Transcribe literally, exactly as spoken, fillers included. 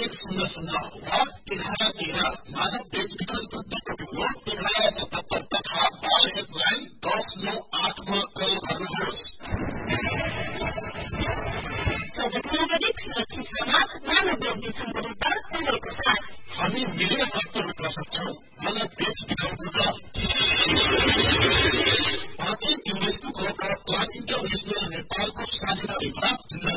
एक सुन्न सुन्न घर एघार तेह्र मानव बेच बिखन बुद्धिको टुङ्गो एघार सतहत्तर तथा बाल हेल्पलाइन दस नौ आठमा कल गर्नुहोस्। सजग नागरिक सुरक्षित समाज मानव बेच बिखन विरुद्ध सधैँको साथ हामी मिलेर शक्ति रोक्न सक्छौं। मलाई बेच बिखन बुझ। अति इङ्ग्लिस बुकबाट प्लान इन्टरनेसनल नेपालको साझेदारीमा